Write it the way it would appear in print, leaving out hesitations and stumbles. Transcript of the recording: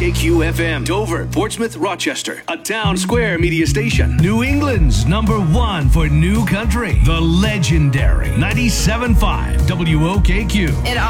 WOKQ FM, Dover, Portsmouth, Rochester, a Town Square media station. New England's #1 for new country, the legendary 97.5 WOKQ. It